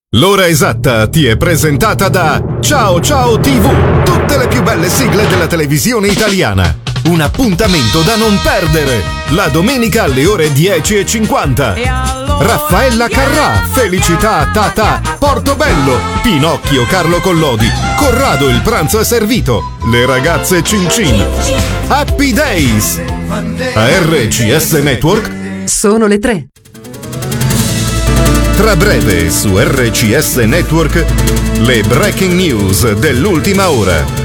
L'ora esatta ti è presentata da Ciao Ciao TV, tutte le più belle sigle della televisione italiana. Un appuntamento da non perdere, la domenica alle ore 10:50. Raffaella Carrà, Felicità Tata, Portobello, Pinocchio Carlo Collodi, Corrado il pranzo è servito, le ragazze Cin Cin, Happy Days. A RCS Network sono le 3. Tra breve su RCS Network le breaking news dell'ultima ora.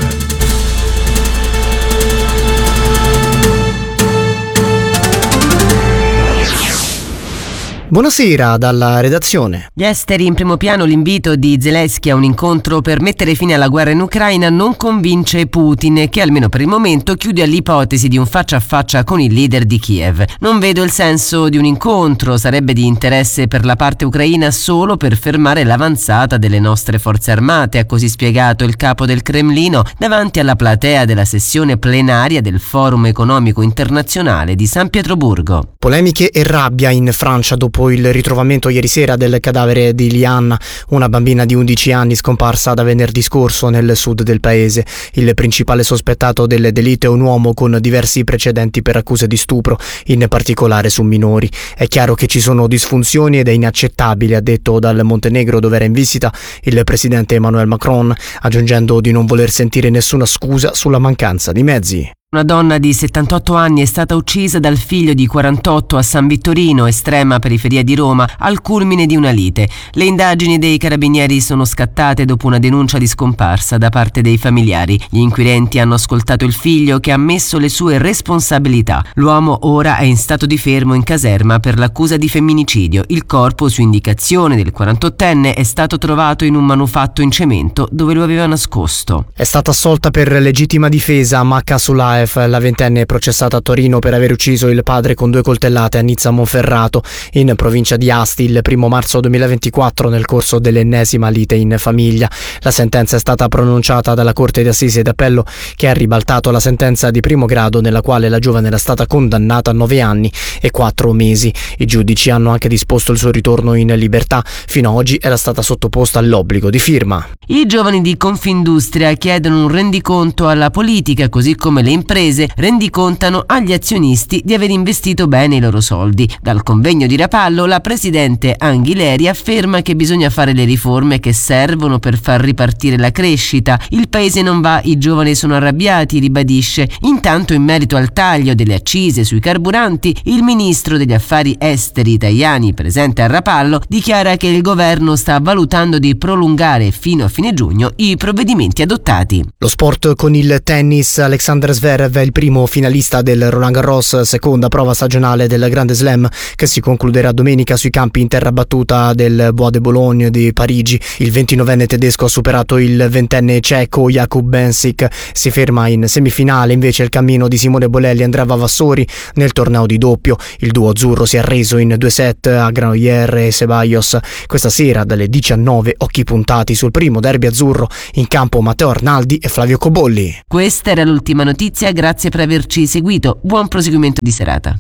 Buonasera dalla redazione. Gli esteri in primo piano. L'invito di Zelensky a un incontro per mettere fine alla guerra in Ucraina non convince Putin, che almeno per il momento chiude all'ipotesi di un faccia a faccia con il leader di Kiev. Non vedo il senso di un incontro, sarebbe di interesse per la parte ucraina solo per fermare l'avanzata delle nostre forze armate, ha così spiegato il capo del Cremlino davanti alla platea della sessione plenaria del Forum Economico Internazionale di San Pietroburgo. Polemiche e rabbia in Francia dopo il ritrovamento ieri sera del cadavere di Liane, una bambina di 11 anni scomparsa da venerdì scorso nel sud del paese. Il principale sospettato del delitto è un uomo con diversi precedenti per accuse di stupro, in particolare su minori. È chiaro che ci sono disfunzioni ed è inaccettabile, ha detto dal Montenegro, dove era in visita il presidente Emmanuel Macron, aggiungendo di non voler sentire nessuna scusa sulla mancanza di mezzi. Una donna di 78 anni è stata uccisa dal figlio di 48 a San Vittorino, estrema periferia di Roma, al culmine di una lite. Le indagini dei carabinieri sono scattate dopo una denuncia di scomparsa da parte dei familiari. Gli inquirenti hanno ascoltato il figlio, che ha ammesso le sue responsabilità. L'uomo ora è in stato di fermo in caserma per l'accusa di femminicidio. Il corpo, su indicazione del 48enne, è stato trovato in un manufatto in cemento dove lo aveva nascosto. È stata assolta per legittima difesa Macca Sulaev, la ventenne processata a Torino per aver ucciso il padre con 2 coltellate a Nizza Monferrato, in provincia di Asti, il 1 marzo 2024 nel corso dell'ennesima lite in famiglia. La sentenza è stata pronunciata dalla Corte d'Assise d'Appello, che ha ribaltato la sentenza di primo grado nella quale la giovane era stata condannata a 9 anni e 4 mesi. I giudici hanno anche disposto il suo ritorno in libertà. Fino ad oggi era stata sottoposta all'obbligo di firma. I giovani di Confindustria chiedono un rendiconto alla politica, così come le imprese rendicontano agli azionisti di aver investito bene i loro soldi. Dal convegno di Rapallo la presidente Anghileri afferma che bisogna fare le riforme che servono per far ripartire la crescita. Il paese non va, i giovani sono arrabbiati, ribadisce. Intanto, in merito al taglio delle accise sui carburanti, il ministro degli affari esteri Tajani, presente a Rapallo, dichiara che il governo sta valutando di prolungare fino a fine giugno i provvedimenti adottati. Lo sport con il tennis. Alexander Zverev è il primo finalista del Roland Garros, seconda prova stagionale del Grande Slam, che si concluderà domenica sui campi in terra battuta del Bois de Boulogne di Parigi. Il 29enne tedesco ha superato il 20enne ceco Jakub Bensic. Si ferma in semifinale invece il cammino di Simone Bolelli e Andrea Vavassori nel torneo di doppio. Il duo azzurro si è arreso in 2 set a Granollers e Ceballos. Questa sera dalle 19 occhi puntati sul primo derby azzurro, in campo Matteo Arnaldi e Flavio Cobolli. Questa era l'ultima notizia, grazie per averci seguito, buon proseguimento di serata.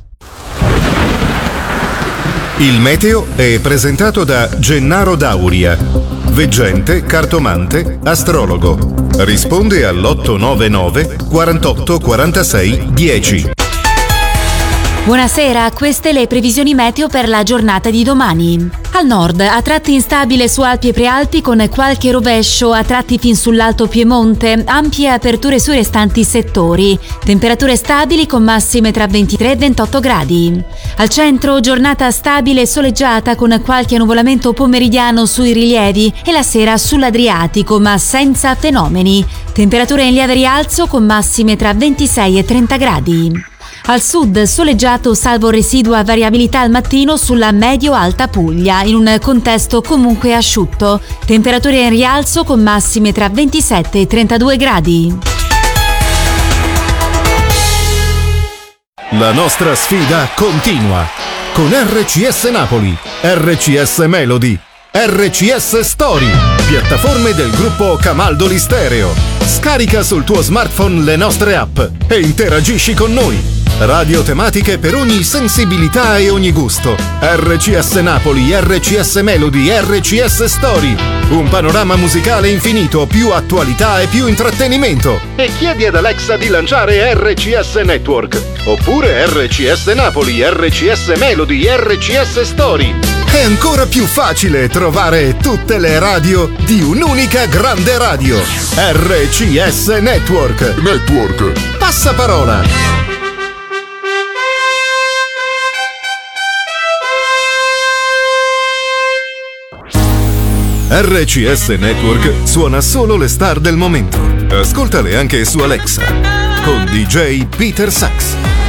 Il meteo è presentato da Gennaro Dauria, veggente, cartomante, astrologo. Risponde all'899 48 46 10. Buonasera, queste le previsioni meteo per la giornata di domani. Al nord, a tratti instabile su Alpi e Prealpi con qualche rovescio, a tratti fin sull'Alto Piemonte, ampie aperture sui restanti settori. Temperature stabili con massime tra 23 e 28 gradi. Al centro, giornata stabile e soleggiata con qualche annuvolamento pomeridiano sui rilievi e la sera sull'Adriatico, ma senza fenomeni. Temperature in lieve rialzo con massime tra 26 e 30 gradi. Al sud, soleggiato salvo residua variabilità al mattino sulla medio-alta Puglia, in un contesto comunque asciutto. Temperature in rialzo con massime tra 27 e 32 gradi. La nostra sfida continua con RCS Napoli, RCS Melody, RCS Story, piattaforme del gruppo Camaldoli Stereo. Scarica sul tuo smartphone le nostre app e interagisci con noi. Radio tematiche per ogni sensibilità e ogni gusto. RCS Napoli, RCS Melody, RCS Story. Un panorama musicale infinito, più attualità e più intrattenimento. E chiedi ad Alexa di lanciare RCS Network. Oppure RCS Napoli, RCS Melody, RCS Story. È ancora più facile trovare tutte le radio di un'unica grande radio. RCS Network. Passaparola. RCS Network suona solo le star del momento. Ascoltale anche su Alexa con DJ Peter Sax.